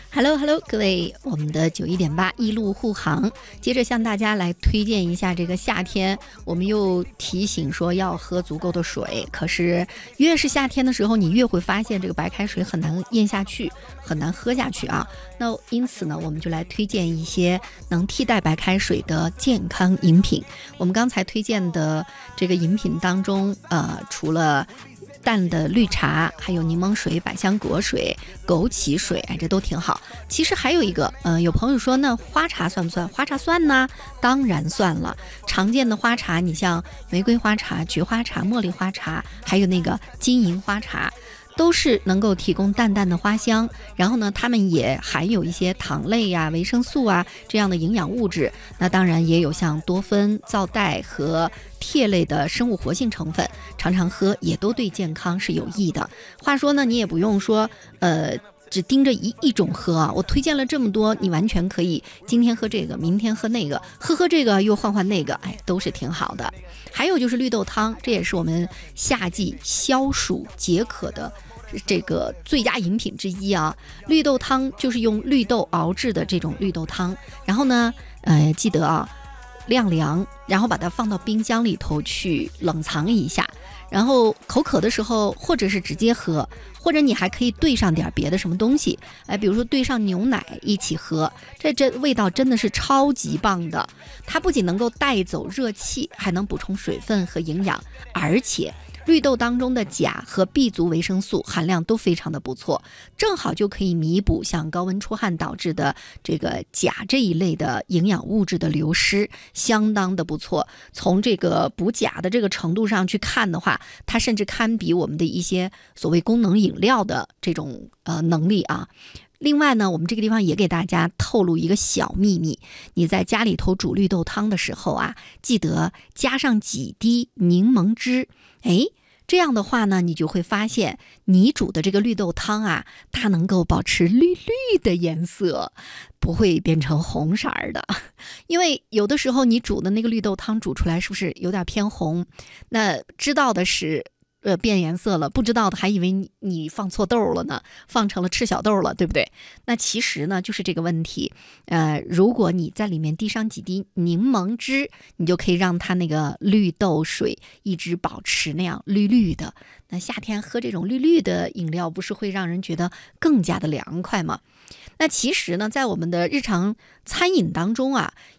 Hello Hello， 各位，我们的91.8一路护航，接着向大家来推荐一下这个夏天，我们又提醒说要喝足够的水，可是越是夏天的时候，你越会发现这个白开水很难咽下去，很难喝下去啊。那因此呢，我们就来推荐一些能替代白开水的健康饮品。我们刚才推荐的这个饮品当中，除了淡的绿茶，还有柠檬水、百香果水、枸杞水，这都挺好。其实还有一个，有朋友说那花茶算不算？花茶算呢，当然算了。常见的花茶，你像玫瑰花茶、菊花茶、茉莉花茶，还有那个金银花茶，都是能够提供淡淡的花香，然后呢，它们也含有一些糖类呀、维生素啊这样的营养物质。那当然也有像多酚、皂苷和萜类的生物活性成分，常常喝也都对健康是有益的。话说呢，你也不用说只盯着一种喝啊，我推荐了这么多，你完全可以今天喝这个，明天喝那个，喝这个又换那个，都是挺好的。还有就是绿豆汤，这也是我们夏季消暑解渴的这个最佳饮品之一啊。绿豆汤就是用绿豆熬制的这种绿豆汤，然后呢，记得啊晾凉，然后把它放到冰箱里头去冷藏一下，然后口渴的时候，或者是直接喝，或者你还可以兑上点别的什么东西，比如说兑上牛奶一起喝，这味道真的是超级棒的。它不仅能够带走热气，还能补充水分和营养，而且绿豆当中的钾和 B 族维生素含量都非常的不错，正好就可以弥补像高温出汗导致的这个钾这一类的营养物质的流失，相当的不错。从这个补钾的这个程度上去看的话，它甚至堪比我们的一些所谓功能饮料的这种能力啊。另外呢，我们这个地方也给大家透露一个小秘密，你在家里头煮绿豆汤的时候啊，记得加上几滴柠檬汁，这样的话呢，你就会发现你煮的这个绿豆汤啊，它能够保持绿绿的颜色，不会变成红色的。因为有的时候你煮的那个绿豆汤煮出来是不是有点偏红？那知道的是变颜色了，不知道的还以为你放错豆了呢，放成了赤小豆了，对不对？那其实呢就是这个问题。如果你在里面滴上几滴柠檬汁，你就可以让它那个绿豆水一直保持那样绿绿的。那夏天喝这种绿绿的饮料，不是会让人觉得更加的凉快吗？那其实呢，在我们的日常餐饮当中啊，